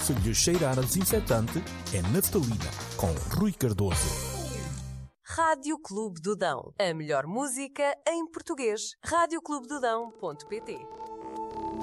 se lhe cheirar a desinfetante, é naftalina, com Rui Cardoso. Rádio Clube do Dão. A melhor música em português. radioclubedodão.pt